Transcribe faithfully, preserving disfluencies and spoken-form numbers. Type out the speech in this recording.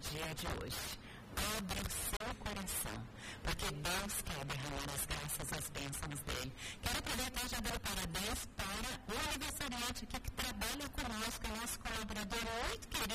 dia de hoje. Abre o seu coração, porque Deus quer derramar as graças, as bênçãos dele. Quero aproveitar e já dar parabéns para o aniversariante aqui que trabalha conosco, é nosso colaborador muito querido.